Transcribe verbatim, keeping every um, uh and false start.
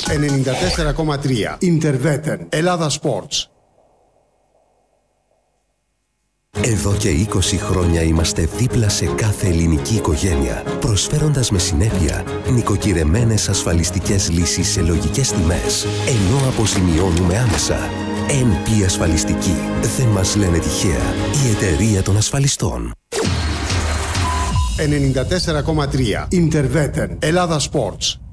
ενενήντα τέσσερα κόμμα τρία Interveten Ελλάδα Sports. Εδώ και είκοσι χρόνια είμαστε δίπλα σε κάθε ελληνική οικογένεια, προσφέροντας με συνέπεια νοικοκυρεμένες ασφαλιστικές λύσεις σε λογικές τιμές, ενώ αποζημιώνουμε άμεσα. εν πι Ασφαλιστική. Δεν μας λένε τυχαία. Η εταιρεία των ασφαλιστών. ενενήντα τέσσερα κόμμα τρία Interveten Ελλάδα Sports.